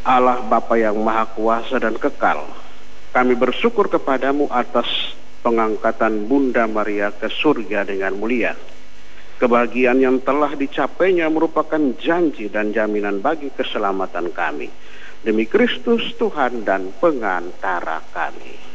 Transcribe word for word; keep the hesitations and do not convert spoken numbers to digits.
Allah Bapa yang Maha Kuasa dan Kekal, kami bersyukur kepadamu atas pengangkatan Bunda Maria ke surga dengan mulia. Kebahagiaan yang telah dicapainya merupakan janji dan jaminan bagi keselamatan kami. Demi Kristus Tuhan dan pengantara kami.